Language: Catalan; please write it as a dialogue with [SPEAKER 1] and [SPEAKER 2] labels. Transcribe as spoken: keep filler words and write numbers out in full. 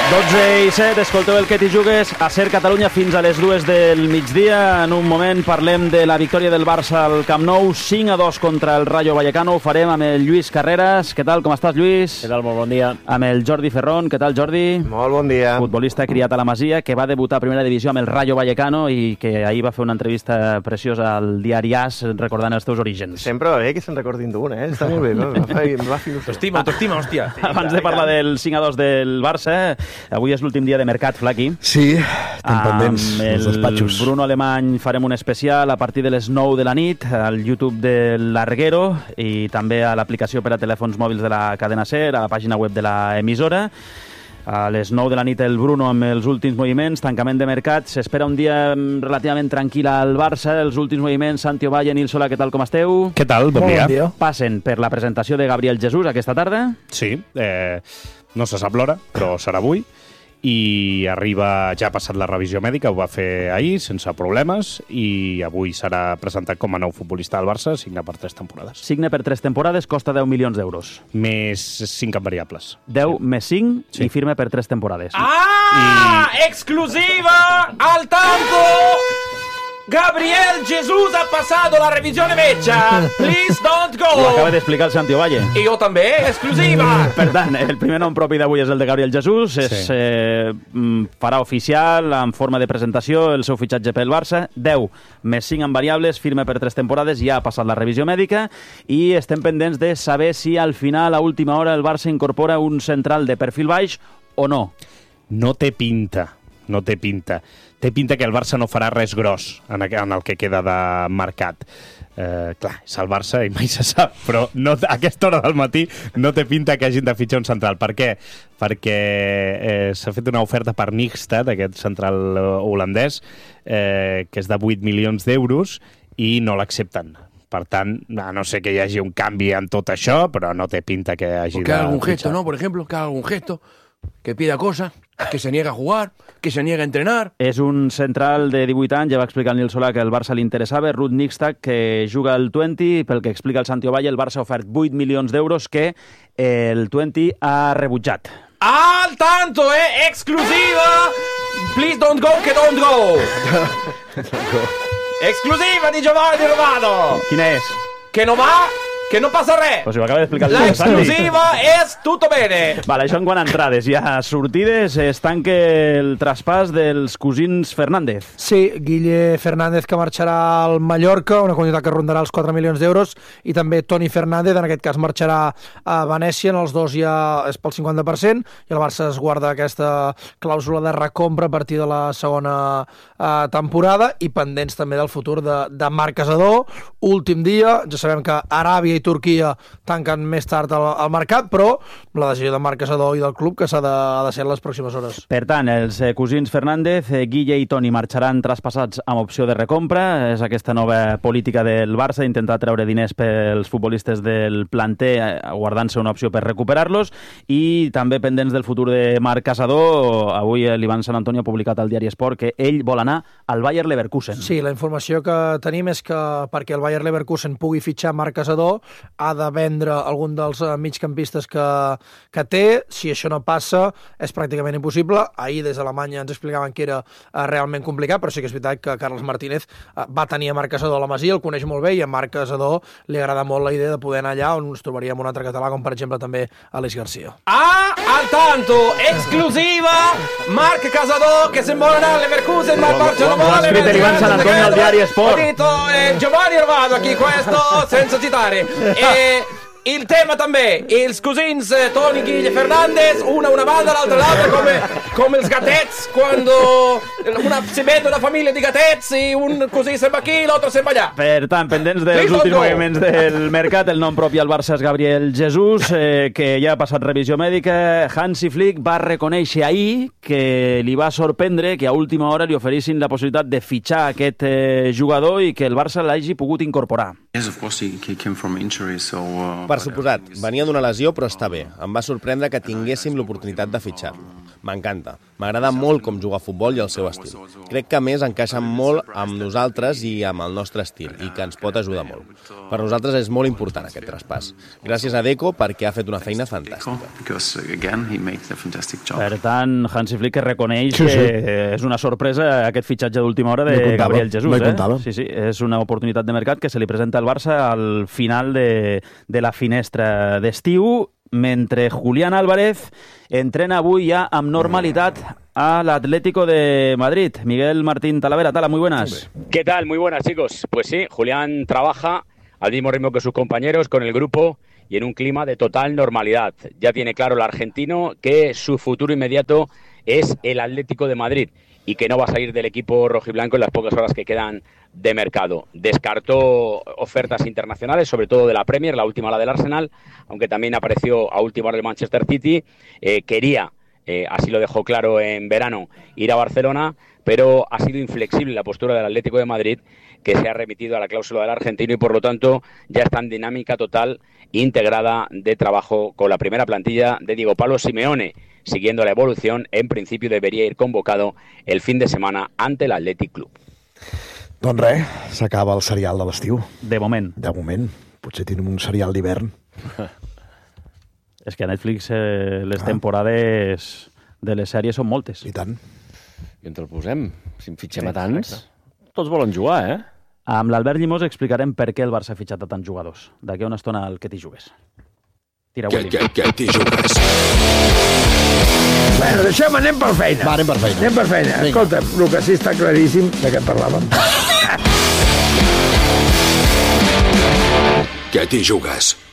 [SPEAKER 1] dotze i set, escolteu el que t'hi jugues a Ser Catalunya fins a les dues del migdia. En un moment parlem de la victòria del Barça al Camp Nou, cinc a dos contra el Rayo Vallecano. Ho farem amb el Lluís Carreras. Què tal, com estàs, Lluís?
[SPEAKER 2] Què tal, molt bon dia.
[SPEAKER 1] Amb el Jordi Ferrón. Què tal, Jordi?
[SPEAKER 3] Molt bon dia.
[SPEAKER 1] Futbolista criat a la Masia, que va debutar a Primera Divisió amb el Rayo Vallecano i que ahir va fer una entrevista preciosa al diari As recordant els teus orígens.
[SPEAKER 3] Sempre va bé que se'n recordin d'un, eh? Està molt bé. No?
[SPEAKER 2] T'estima, t'estima, hòstia.
[SPEAKER 1] Sí, abans de parlar del cinc a dos del Barça, avui és l'últim dia de mercat, Flaqui.
[SPEAKER 4] Sí, estem pendents els despatxos.
[SPEAKER 1] Amb el Bruno Alemany farem un especial a partir de les nou de la nit al YouTube de l'Arguero i també a l'aplicació per a telèfons mòbils de la cadena SER, a la pàgina web de l'emissora. A les nou de la nit el Bruno amb els últims moviments, tancament de mercat. S'espera un dia relativament tranquil al Barça. Els últims moviments, Santi Ovalle, Nil Solà, què tal, com esteu?
[SPEAKER 2] Què tal? Bon, bon dia. dia.
[SPEAKER 1] Passen per la presentació de Gabriel Jesús aquesta tarda?
[SPEAKER 2] Sí, eh, no se sap l'hora, però serà avui. I arriba, ja ha passat la revisió mèdica, ho va fer ahir, sense problemes, i avui serà presentat com a nou futbolista del Barça, signa per tres temporades.
[SPEAKER 1] Signa per tres temporades, costa deu milions d'euros.
[SPEAKER 2] Més cinc en variables.
[SPEAKER 1] deu més cinc sí. I firma per tres temporades.
[SPEAKER 5] Ah! I... Exclusiva! Al tanto! Gabriel Jesús ha pasado la revisione mecha. Please don't go.
[SPEAKER 1] Ho acaba d'explicar el Santi Ovalle.
[SPEAKER 5] I jo també, exclusiva.
[SPEAKER 1] Per tant, el primer nom propi d'avui és el de Gabriel Jesús. Sí. Es, eh, farà oficial, en forma de presentació, el seu fitxatge pel Barça. deu més cinc en variables, firma per tres temporades, ja ha passat la revisió mèdica i estem pendents de saber si al final, a última hora, el Barça incorpora un central de perfil baix o no.
[SPEAKER 2] No té pinta. No té pinta. Té pinta que el Barça no farà res gros en el que queda de mercat. Eh, clar, és el Barça i mai se sap, però no, a aquesta hora del matí no té pinta que hagin de fitxar un central. Per què? Perquè eh, s'ha fet una oferta per Nijstad, aquest central holandès, eh, que és de vuit milions d'euros, i no l'accepten. Per tant, a no sé que hi hagi un canvi en tot això, però no té pinta que hagi
[SPEAKER 6] Porque
[SPEAKER 2] de...
[SPEAKER 6] haga algún
[SPEAKER 2] fitxar.
[SPEAKER 6] gesto, ¿no? Por ejemplo, que haga algún gesto, que pida cosas, que se niega a jugar, que se niega a entrenar.
[SPEAKER 1] És un central de divuit anys, ja va explicar el Nil Solà que el Barça li interessava, Ruud Nijstad, que juga al vint, pel que explica el Santi Ovalle, el Barça ha ofert vuit milions d'euros que el vint ha rebutjat.
[SPEAKER 5] Al tanto, eh? Exclusiva! Please don't go, que don't go. Exclusiva di Giovanni Romano.
[SPEAKER 1] Quina és?
[SPEAKER 5] Que no va, que no passa res.
[SPEAKER 1] Pues ho acaba d'explicar el
[SPEAKER 5] La
[SPEAKER 1] Santi.
[SPEAKER 5] exclusiva és tutto bene.
[SPEAKER 1] Vale, això en quant a entrades. I a sortides es tanca el traspàs dels cosins Fernández.
[SPEAKER 7] Sí, Guille Fernández, que marxarà al Mallorca, una quantitat que rondarà els quatre milions d'euros, i també Toni Fernández, en aquest cas marxarà a Venècia, en els dos ja és pel cinquanta per cent, i el Barça es guarda aquesta clàusula de recompra a partir de la segona eh, temporada, i pendents també del futur de, de Marc Casador. Últim dia, ja sabem que Aràbia i Turquia tanquen més tard al, al mercat, però la decisió de Marc Casador i del club que s'ha de, ha de ser en les pròximes hores.
[SPEAKER 1] Per tant, els eh, cosins Fernández, eh, Guille i Toni marxaran traspassats amb opció de recompra. És aquesta nova política del Barça, intentar treure diners pels futbolistes del planter, eh, guardant-se una opció per recuperar-los, i també pendents del futur de Marc Casador. Avui eh, l'Ivan Sant Antonio ha publicat al diari Esport que ell vol anar al Bayer Leverkusen.
[SPEAKER 7] Sí, la informació que tenim és que perquè el Bayer Leverkusen pugui fitxar Marc Casador ha de vendre algun dels migcampistes que, que té. Si això no passa, és pràcticament impossible. Ahir des d'Alemanya ens explicaven que era eh, realment complicat, però sí que és veritat que Carles Martínez eh, va tenir a Marc Casador a la Masia, el coneix molt bé, i a Marc Casador li agrada molt la idea de poder anar allà on ens trobaríem un altre català, com per exemple també Aleix Garcia.
[SPEAKER 5] Ah, al tanto, exclusiva, Marc Casador che se vuole andare al Leverkusen ma il Barça non vuole.
[SPEAKER 1] Scritto Ivan San Antonio al diario Sport.
[SPEAKER 5] Ho detto eh, Giovanni Romano qui questo senza citare. E il tema també, els cosins Toni Guille Fernández, una una banda, l'altra l'altra, come, come els gatets, quando una, si vede una famiglia di gatets i un così se'n va aquí, l'altre se'n va allà.
[SPEAKER 1] Per tant, pendents dels últims moviments del mercat, el nom propi al Barça és Gabriel Jesús, eh, que ja ha passat revisió mèdica. Hansi Flick va reconèixer ahir que li va sorprendre que a última hora li oferissin la possibilitat de fitxar aquest eh, jugador i que el Barça l'hagi pogut incorporar.
[SPEAKER 8] Yes, of course he, he came from injury, so uh...
[SPEAKER 9] Per suposat, venia d'una lesió però està bé. Em va sorprendre que tinguéssim l'oportunitat de fitxar-lo. m'encanta. M'agrada molt com juga a futbol i el seu estil. Crec que, a més, encaixa molt amb nosaltres i amb el nostre estil, i que ens pot ajudar molt. Per nosaltres és molt important aquest traspàs. Gràcies a Deco perquè ha fet una feina fantàstica.
[SPEAKER 1] Per tant, Hansi Flick reconeix sí, sí. que és una sorpresa aquest fitxatge d'última hora de Gabriel Jesús. Eh? Sí, sí, és una oportunitat de mercat que se li presenta al Barça al final de, de la finestra d'estiu, mentre Julián Álvarez entrena avui ja amb normalitat a l'Atlético de Madrid. Miguel Martín Talavera, Tala, muy buenas.
[SPEAKER 10] ¿Qué tal? Muy buenas, chicos. Pues sí, Julián trabaja al mismo ritmo que sus compañeros, con el grupo y en un clima de total normalidad. Ya tiene claro el argentino que su futuro inmediato es el Atlético de Madrid y que no va a salir del equipo rojiblanco en las pocas horas que quedan de mercado. Descartó ofertas internacionales, sobre todo de la Premier, la última la del Arsenal, aunque también apareció a última hora el Manchester City. Eh, quería, eh, así lo dejó claro en verano, ir a Barcelona, pero ha sido inflexible la postura del Atlético de Madrid, que se ha remitido a la cláusula del argentino y por lo tanto ya está en dinámica total integrada de trabajo con la primera plantilla de Diego Pablo Simeone. Siguiendo la evolución, en principio debería ir convocado el fin de semana ante el Athletic Club.
[SPEAKER 4] Doncs res, s'acaba el serial de l'estiu.
[SPEAKER 1] De moment.
[SPEAKER 4] De moment. Potser tenim un serial d'hivern.
[SPEAKER 1] És que a Netflix eh, les ah. temporades de les sèries són moltes.
[SPEAKER 4] I tant.
[SPEAKER 11] I on te'l posem? Si en fitxem sí, a tants, exacte. Tots volen jugar, eh?
[SPEAKER 1] Amb l'Albert Llimós explicarem per què el Barça ha fitxat a tants jugadors. D'aquí a una estona al Que t'hi jugues. Tira, William.
[SPEAKER 6] Que, que, que t'hi jugues. Bueno, deixem, anem per feina.
[SPEAKER 4] Va, anem per feina.
[SPEAKER 6] Anem per feina. Vinga. Escolta'm, el que sí està claríssim de què parlàvem. Que t'hi jugues.